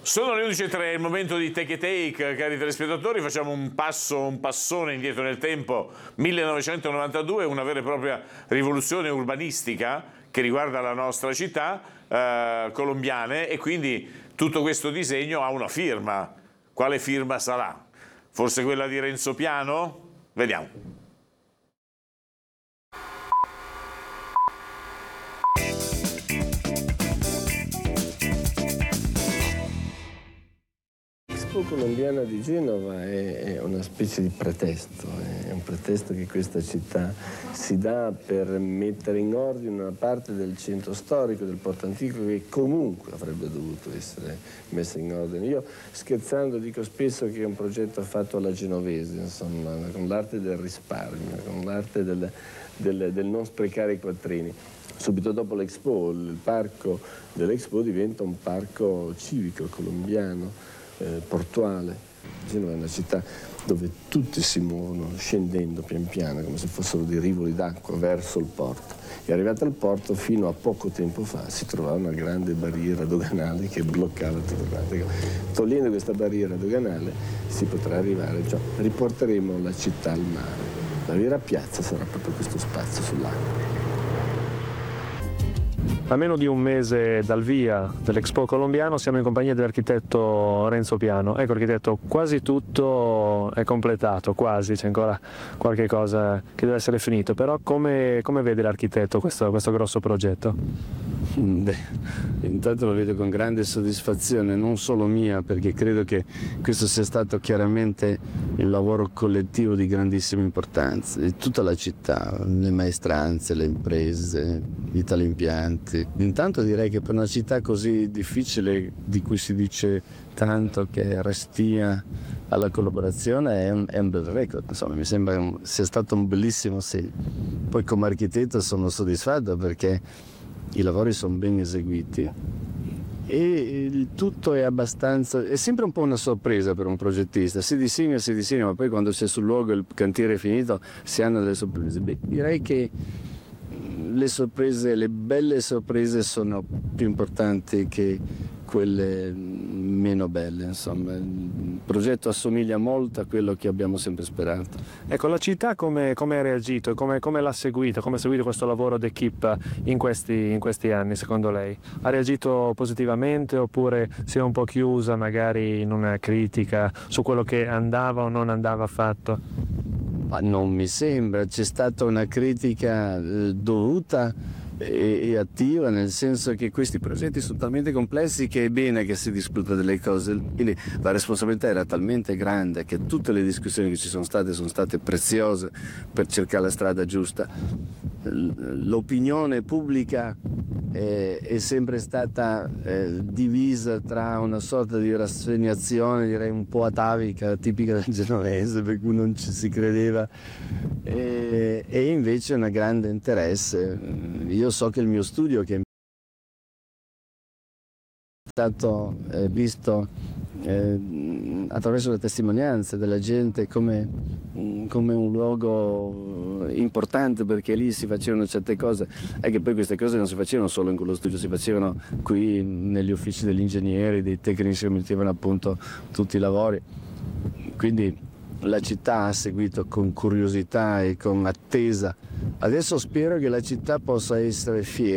Sono le 11:03, è il momento di Take a Take, cari telespettatori. Facciamo un passone indietro nel tempo. 1992, una vera e propria rivoluzione urbanistica che riguarda la nostra città, Colombiane, e quindi tutto questo disegno ha una firma. Quale firma sarà? Forse quella di Renzo Piano? Vediamo. L'Expo Colombiana di Genova è una specie di pretesto, è un pretesto che questa città si dà per mettere in ordine una parte del centro storico, del Porto Antico, che comunque avrebbe dovuto essere messa in ordine. Io scherzando dico spesso che è un progetto fatto alla genovese, insomma, con l'arte del risparmio, con l'arte del non sprecare i quattrini. Subito dopo l'Expo, il parco dell'Expo diventa un parco civico colombiano, portuale. Genova è una città dove tutti si muovono scendendo pian piano come se fossero dei rivoli d'acqua verso il porto, e arrivati al porto fino a poco tempo fa si trovava una grande barriera doganale che bloccava tutto quanto. Togliendo questa barriera doganale si potrà arrivare, cioè riporteremo la città al mare. La vera piazza sarà proprio questo spazio sull'acqua. A meno di un mese dal via dell'Expo Colombiano siamo in compagnia dell'architetto Renzo Piano. Ecco architetto, quasi tutto è completato, quasi, c'è ancora qualche cosa che deve essere finito, però come vede l'architetto questo grosso progetto? Beh, intanto lo vedo con grande soddisfazione, non solo mia, perché credo che questo sia stato chiaramente il lavoro collettivo di grandissima importanza, di tutta la città, le maestranze, le imprese, gli talimpianti. Intanto direi che per una città così difficile, di cui si dice tanto che restia alla collaborazione, è un bel record, insomma mi sembra sia stato un bellissimo segno. Poi come architetto sono soddisfatto perché i lavori sono ben eseguiti e il tutto è sempre un po' una sorpresa per un progettista, si disegna, ma poi quando sei sul luogo e il cantiere è finito si hanno delle sorprese. Beh, direi che le belle sorprese sono più importanti che quelle meno belle, insomma. Il progetto assomiglia molto a quello che abbiamo sempre sperato. Ecco, la città come ha reagito e come l'ha seguito, come ha seguito questo lavoro d'equipe in questi anni, secondo lei? Ha reagito positivamente oppure si è un po' chiusa magari in una critica su quello che andava o non andava fatto? Ma non mi sembra, c'è stata una critica dovuta e attiva, nel senso che questi progetti sono talmente complessi che è bene che si discuta delle cose, quindi la responsabilità era talmente grande che tutte le discussioni che ci sono state preziose per cercare la strada giusta. L'opinione pubblica è sempre stata divisa tra una sorta di rassegnazione, direi un po' atavica, tipica del genovese, per cui non ci si credeva, e invece un grande interesse. Io so che il mio studio, che è stato visto attraverso le testimonianze della gente come un luogo importante, perché lì si facevano certe cose, e che poi queste cose non si facevano solo in quello studio, si facevano qui negli uffici degli ingegneri, dei tecnici che mettevano appunto tutti i lavori. Quindi la città ha seguito con curiosità e con attesa. Adesso spero che la città possa essere fiera